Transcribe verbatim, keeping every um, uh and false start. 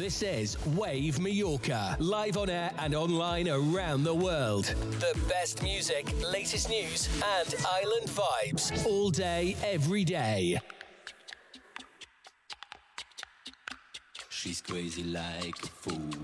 This is Wave Mallorca, live on air and online around the world. The best music, latest news, and island vibes all day, every day. She's crazy like a fool.